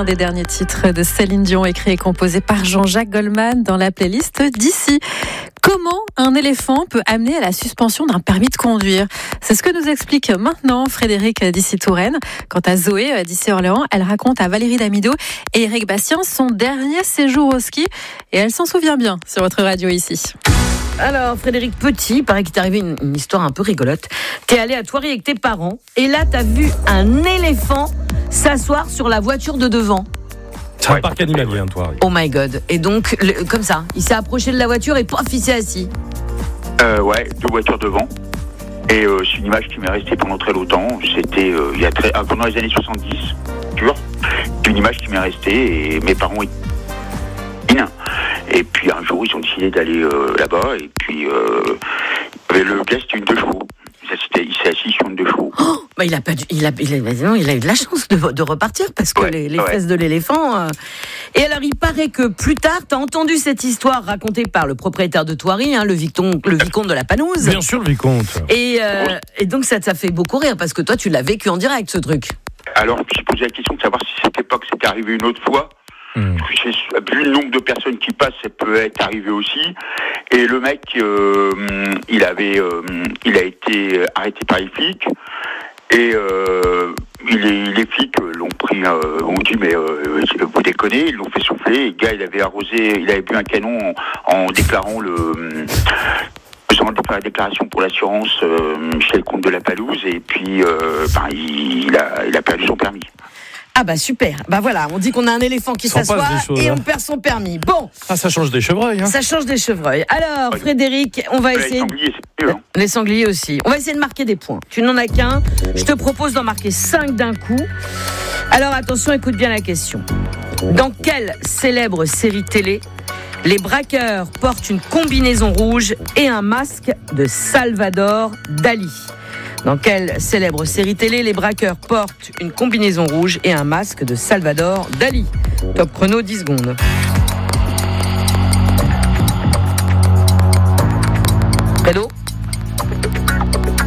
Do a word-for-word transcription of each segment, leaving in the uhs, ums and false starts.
l'un des derniers titres de Céline Dion, écrit et composé par Jean-Jacques Goldman dans la playlist d'ici. Comment un éléphant peut amener à la suspension d'un permis de conduire ? C'est ce que nous explique maintenant Frédéric d'ici Touraine. Quant à Zoé d'ici Orléans, elle raconte à Valérie Damido et Eric Bastien son dernier séjour au ski et elle s'en souvient bien sur votre radio ici. Alors Frédéric Petit, il paraît qu'il t'est arrivé une, une histoire un peu rigolote. T'es allé à Thoiry avec tes parents et là t'as vu un éléphant s'asseoir sur la voiture de devant. C'est un parc animalier, hein, Thoiry. Oh my god. Et donc, le, comme ça, il s'est approché de la voiture et pof, il s'est assis. Euh, ouais, deux voitures devant. Et euh, c'est une image qui m'est restée pendant très longtemps. C'était euh, il y a très, ah, pendant les années soixante-dix, tu vois. C'est une image qui m'est restée et mes parents étaient nains. Et puis un jour, ils ont décidé d'aller euh, là-bas. Et puis, euh, le gars, c'était une deux chevaux. Ça, c'était, il s'est assis sur une deux chevaux. Oh, bah il a pas, dû, il a, il a, non, il a eu de la chance de, de repartir parce que ouais, les, les ouais. fesses de l'éléphant. Euh... Et alors, il paraît que plus tard, t'as entendu cette histoire racontée par le propriétaire de Thoiry, hein, le vicomte, le vicomte de la Panouse. Bien sûr, le vicomte. Et, euh, et donc, ça t'a fait beaucoup rire parce que toi, tu l'as vécu en direct, ce truc. Alors, je me suis posé la question de savoir si cette époque c'était arrivé une autre fois. Mmh. Vu le nombre de personnes qui passent, ça peut être arrivé aussi. Et le mec, euh, il avait, euh, il a été arrêté par les flics. Et euh, les, les flics l'ont pris, euh, ont dit mais euh, vous déconnez, ils l'ont fait souffler. Et le gars, il avait arrosé, il avait bu un canon en, en déclarant le. faisant la déclaration pour l'assurance euh, chez le comte de la Palouse. Et puis, euh, ben, il, il a, il a perdu son permis. Ah bah super, bah voilà, on dit qu'on a un éléphant qui s'assoit et on perd son permis. Bon. Ah, ça change des chevreuils. Hein. Ça change des chevreuils. Alors, Frédéric, on va essayer... Les sangliers, c'est mieux, hein. Les sangliers aussi. On va essayer de marquer des points. Tu n'en as qu'un. Je te propose d'en marquer cinq d'un coup. Alors attention, écoute bien la question. Dans quelle célèbre série télé les braqueurs portent une combinaison rouge et un masque de Salvador Dali ? Dans quelle célèbre série télé les braqueurs portent une combinaison rouge et un masque de Salvador Dali ? Top chrono, dix secondes. Fredo ? Fredo ?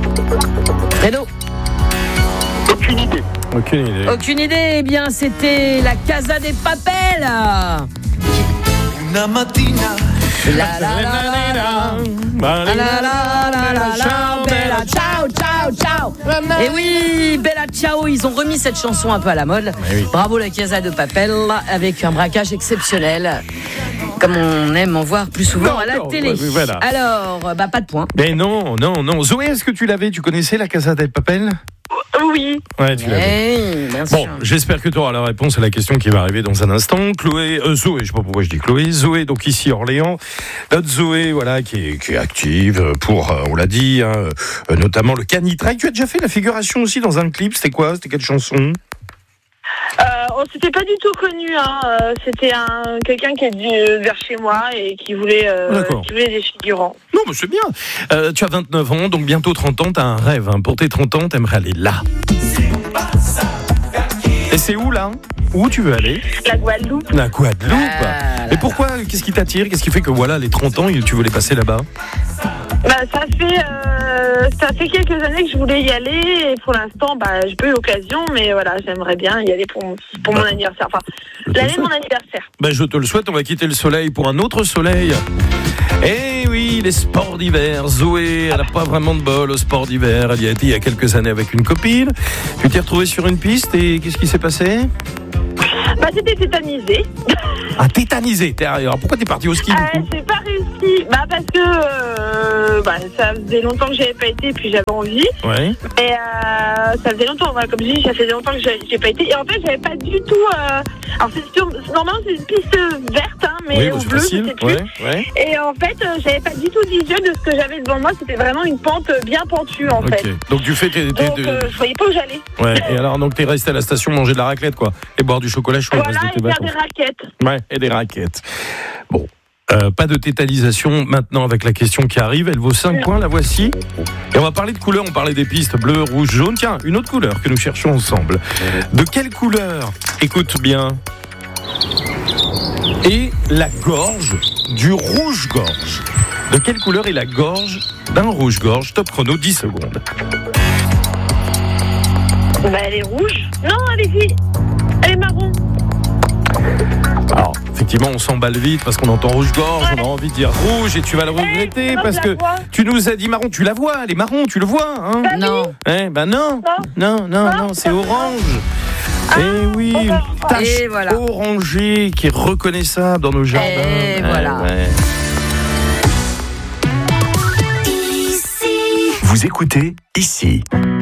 Aucune idée. Aucune idée. Aucune idée. Eh bien, c'était la Casa de Papel. Una mattina. La la la la la la la la la Bella ciao ciao ciao. Et oui, Bella ciao, ils ont remis cette chanson un peu à la mode. Oui. Bravo la Casa de Papel avec un braquage exceptionnel. Comme on aime en voir plus souvent non, à la non, télé. Ouais, voilà. Alors, bah pas de point. Mais non, non, non. Zoé, est-ce que tu l'avais ? Tu connaissais la Casa de Papel ? Oui. Ouais, tu l'avais. Bien bon, sûr. j'espère que tu auras la réponse à la question qui va arriver dans un instant. Chloé, euh, Zoé, je sais pas pourquoi je dis Chloé. Zoé, donc ici Orléans. Notre Zoé, voilà, qui est, qui est active pour, euh, on l'a dit, hein, euh, notamment le canitrail. Tu as déjà fait la figuration aussi dans un clip. C'était quoi ? C'était quelle chanson ? Euh, on s'était pas du tout connu, hein. euh, c'était un quelqu'un qui est venu vers chez moi et qui voulait, euh, qui voulait des figurants. Non, mais c'est bien. Euh, tu as vingt-neuf ans, donc bientôt trente ans. Tu as un rêve. Hein. Pour tes trente ans, tu aimerais aller là. Et c'est où là ? Où tu veux aller ? La Guadeloupe. La Guadeloupe. Ah, Et pourquoi ? Qu'est-ce qui t'attire ? Qu'est-ce qui fait que voilà, les trente ans, tu veux les passer là-bas ? Bah, ça fait euh, ça fait quelques années que je voulais y aller et pour l'instant, bah, j'ai pas eu l'occasion, mais voilà, j'aimerais bien y aller pour mon, pour mon anniversaire. Enfin, l'année de mon anniversaire. Ben, je te le souhaite. On va quitter le soleil pour un autre soleil. Eh oui, les sports d'hiver. Zoé, elle n'a pas vraiment de bol au sport d'hiver. Elle y a été il y a quelques années avec une copine. Tu t'es retrouvée sur une piste et qu'est-ce qui s'est passé ? Bah, c'était tétanisé. Ah, tétanisé. Alors, pourquoi t'es parti au ski du euh, coup ? J'ai pas réussi. Bah, parce que euh, bah, ça faisait longtemps que j'avais pas été, puis j'avais envie. Ouais. Et euh, ça faisait longtemps, voilà, comme je dis, ça faisait longtemps que j'ai, j'ai pas été. Et en fait, j'avais pas du tout. Euh, alors, c'est sur, normalement, c'est une piste verte, hein, mais oui, au bah, bleu, facile. c'était Ouais, plus. ouais. Et en fait, euh, j'avais pas du tout d'idée de ce que j'avais devant moi. C'était vraiment une pente bien pentue, en Okay. fait. Donc, du fait, t'es, t'es, donc, de... euh, je voyais pas où j'allais. Ouais. Et alors, donc, t'es resté à la station manger de la raclette, quoi, et boire du chocolat chaud. Voilà, et faire des raquettes. Ouais, et des raquettes. Bon. Euh, pas de tétanisation maintenant avec la question qui arrive. Elle vaut cinq points, la voici. Et on va parler de couleurs. On parlait des pistes bleu, rouge, jaune. Tiens, une autre couleur que nous cherchons ensemble. De quelle couleur ? Écoute bien. Et la gorge du rouge-gorge. De quelle couleur est la gorge d'un rouge-gorge ? Top chrono, dix secondes. Bah, elle est rouge. Non, elle est, elle est marron. effectivement, on s'emballe vite parce qu'on entend rouge-gorge, ouais. On a envie de dire rouge et tu vas le regretter hey, parce que vois. Tu nous as dit marron. Tu la vois, elle est marron, tu le vois, hein? Bah, non. Eh ben non, non, non, non, non c'est orange. Ah, et oui, une tache voilà. orangée qui est reconnaissable dans nos jardins. Et ouais, voilà. Ouais. Vous écoutez Ici.